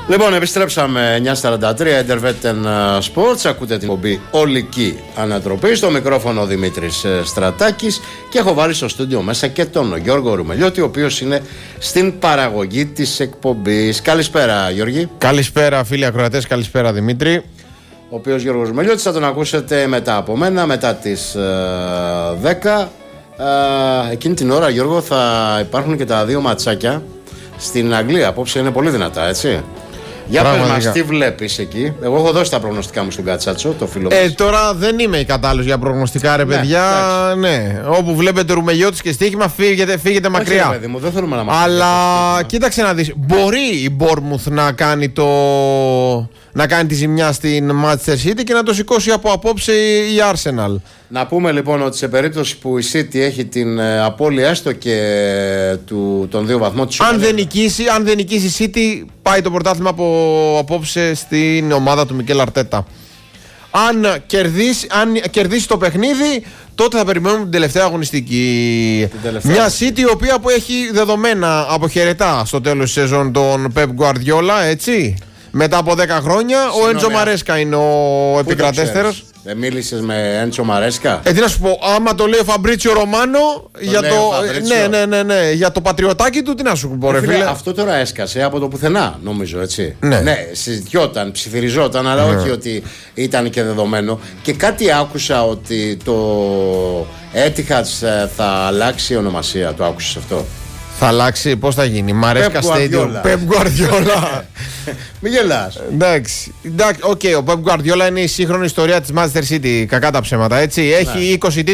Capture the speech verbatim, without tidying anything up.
Λοιπόν, επιστρέψαμε εννιά σαράντα τρία, Intervetten Sports. Ακούτε την εκπομπή Ολική Ανατροπή. Στο μικρόφωνο ο Δημήτρης Στρατάκης. Και έχω βάλει στο στούντιο μέσα και τον Γιώργο Ρουμελιώτη, ο οποίος είναι στην παραγωγή της εκπομπής. Καλησπέρα, Γιώργη. Καλησπέρα, φίλοι ακροατές. Καλησπέρα, Δημήτρη. Ο οποίος Γιώργος Ρουμελιώτης θα τον ακούσετε μετά από μένα, μετά τις ε, δέκα. Ε, εκείνη την ώρα, Γιώργο, θα υπάρχουν και τα δύο ματσάκια στην Αγγλία. Απόψε είναι πολύ δυνατά, έτσι. Για πες μας, τι βλέπεις εκεί? Εγώ έχω δώσει τα προγνωστικά μου στον Κατσάτσο, το φίλο μας. Ε, τώρα δεν είμαι κατάλληλος για προγνωστικά, ρε παιδιά. Ναι, ναι. Όπου βλέπετε Ρουμελιώτης και στοίχημα, φύγετε, φύγετε μακριά. Όχι, ρε παιδί μου, δεν θέλουμε να μας Αλλά κοίταξε να δεις, μπορεί η Bournemouth να κάνει το... να κάνει τη ζημιά στην Manchester City και να το σηκώσει από απόψε η Arsenal. Να πούμε λοιπόν ότι σε περίπτωση που η City έχει την ε, απώλεια έστω και του, των δύο βαθμών της, αν δεν νικήσει, αν δεν νικήσει η City, πάει το πρωτάθλημα από απόψε στην ομάδα του Μικέλ Αρτέτα. Αν κερδίσει, αν κερδίσει το παιχνίδι, τότε θα περιμένουμε την τελευταία αγωνιστική. Την τελευταία. Μια City η οποία που έχει δεδομένα αποχαιρετά στο τέλος της σεζόν τον Pep Guardiola, έτσι. Μετά από δέκα χρόνια, συγγνώμη, ο Έντζο Μαρέσκα είναι ο επικρατέστερος. Δεν μίλησες με Έντζο Μαρέσκα? Ε, τι να σου πω, άμα το λέει ο Φαμπρίτσιο Ρωμάνο για το, ναι, ναι, ναι, ναι, για το πατριωτάκι του, τι να σου πω, ρε φίλε. Αυτό τώρα έσκασε από το πουθενά, νομίζω, έτσι. Ναι, ναι συζητιόταν, ψιθυριζόταν, αλλά ναι, όχι ότι ήταν και δεδομένο. Και κάτι άκουσα ότι το Etihad θα αλλάξει ονομασία. Το άκουσες αυτό? Θα αλλάξει, πώς θα γίνει? Μαρέσκα Stadium. Pep Guardiola. Μην γελάς. Εντάξει, οκ, okay, ο Pep Guardiola είναι η σύγχρονη ιστορία της Manchester City. Κακά τα ψέματα, έτσι. Έχει είκοσι